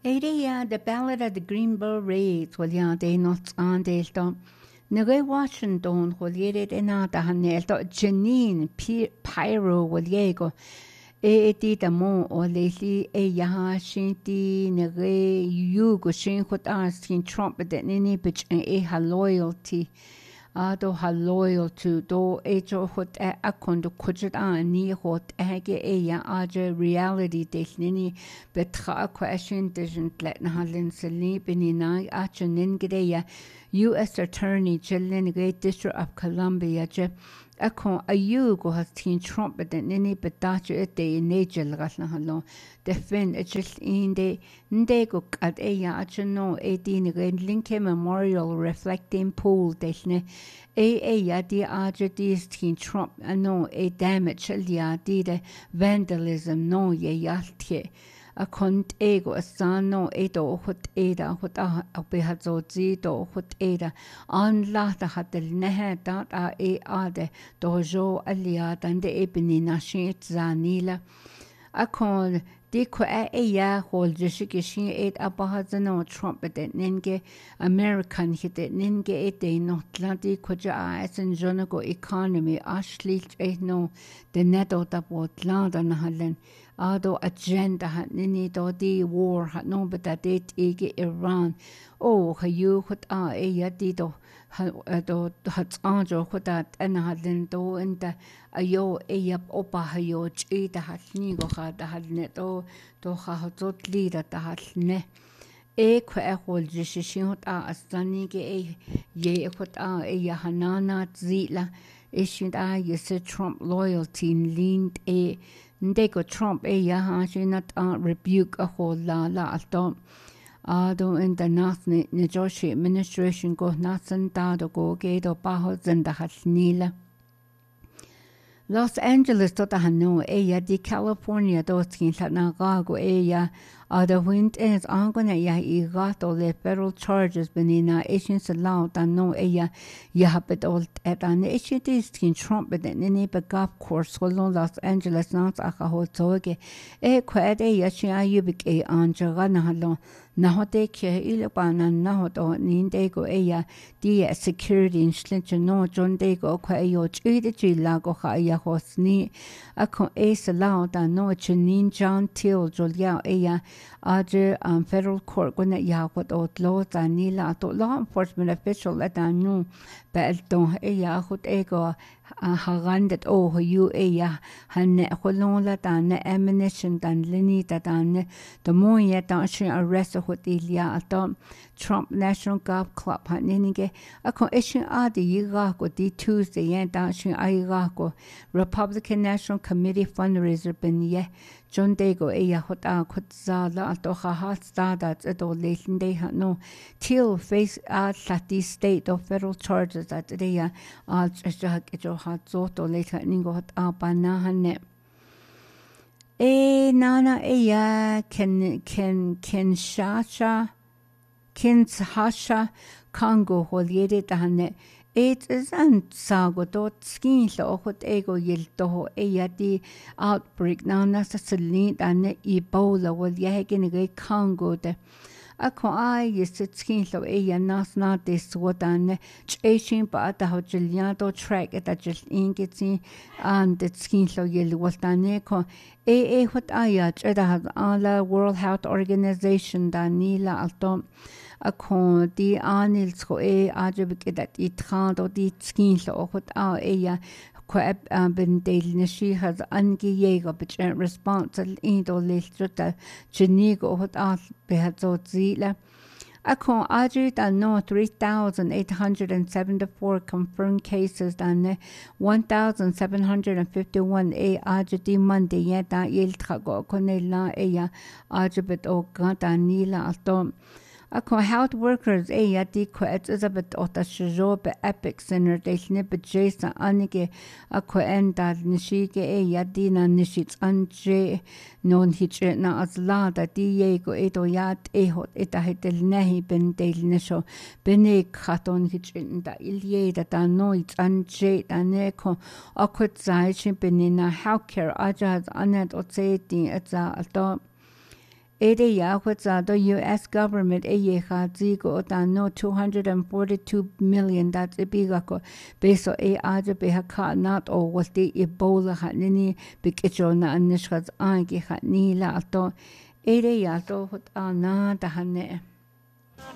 Éirí the Ballad of the Greenbow Raids bhfuil é not an déalta. Na ré Washington bhfuil éirid iná a hanéalta Janine Pyro bhfuil go tí a mó ó léilí dheatha sintí na ré dú go sin chut as cin Trump de niní bit ha loyalty. Do ha loyal to do jo chut chun do cuiid an ní chut ige áide reality déis nini betra question didn't let na halin sa líbin ná at nin gedéia US Attorney Jillian Great District of Columbia je chun a go has teen Trump den nini bedáte dé négel gas na hallo de fin just inde ndé go at at no dína Great Lincoln Memorial Reflecting Pool déisne di áidir díos teen Trump no damage lia de vandalism no yaltje a chun go a san no dó chut éda chut a behadzódí dó chut éda an láta hat del nethe dat áde dó jo a liad an de ébiní na sin zaníla a chun dí chu hóil de si sin a bahad no Trump de ninge American hit ninge dé notlandí chuide an jona go economy aslílt no de nedó a bót lá an na hallen do agenda hat nini do di war hat no bet dat dit ige Iran ha you chut di do hat anjo chut dat en hadlen do in de yo opa ha yo da hat ni go hat da hat net do hat zot lida da hat ne kwe hol je sin hot asani ge chut hanana zila ishin you Trump loyalty leaned Ndego Trump she not rebuke a whole la alto. Do in the national Joshi administration go nasan dado go gedo baho zenda hasnila. Los Angeles tota hano di California do skin na gago the wind is angona I gato le federal charges benina issues allowed and no yapet old at an issue this skin Trump but nini be golf course holo Los Angeles not aka hotoge quad shi ayubik anja gana halo nahote ke ilabana nahoto nindego di security in slinch no John dego kwa yo chide lago ha hosni akon allowed and no chinin John Till Julia Aje federal court gonna what outlaws and nila to law enforcement official at a new belton hut ego harandet you hanne holola dan ammunition dan lini dan the more yet arrest hut ilia atom Trump National Golf Club haninige akon ishin adi go di Tuesday and dan go Republican National Committee fundraiser ben John Dago hot kutzala toha hat stadat edo leitende no till face lati state of federal charges at the jo hat zoto later ningo hot banahane nana Kinshasa Congo holiere dane it is an sago dot skin lo hot ego yel to di outbreak na nasa selin and Ebola will yagin Congo de Ako is it skin lo nas not this what an chasing but the hojiliado track at just ingeti and the skin lo yel was daneko what has ala World Health Organization danila alto akon di anil sko ajebik dat itrand og di skin lo hot kwa ben del neshi has angejäger bit response in do listrata chenigo hot behazo zile akon ajit and no 3,874 confirmed cases and 1,751 ajiti Monday yeta yel trago konela ajibet o gata nila alto Ako health workers di quet Elizabeth Otta Shajo be Epic Center de snippet Jason Anige ako enda nishige dina nishits anje non hitche na azla da diego edo yat hot eta hetel nehi ben del nisho bene katon hitchen da ilye da noit anje da neko akut zai benina healthcare ajaz anet otseti etza alto Ede Yahweh the US government zigo no 242 million that's a bigako beso aja behaka not o was the Ebola nini bikicho na nishkas angi ni la to Ede yato na dahane